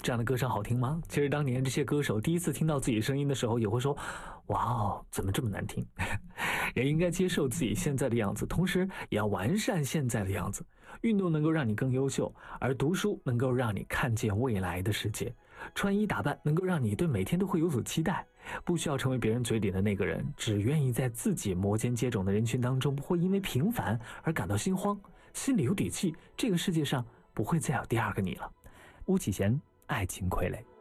这样的歌声好听吗？其实当年这些歌手第一次听到自己声音的时候，也会说，哇哦，怎么这么难听？也应该接受自己现在的样子，同时也要完善现在的样子。运动能够让你更优秀，而读书能够让你看见未来的世界。穿衣打扮能够让你对每天都会有所期待，不需要成为别人嘴里的那个人，只愿意在自己摩肩接踵的人群当中，不会因为平凡而感到心慌，心里有底气，这个世界上不会再有第二个你了。巫启贤，爱情傀儡。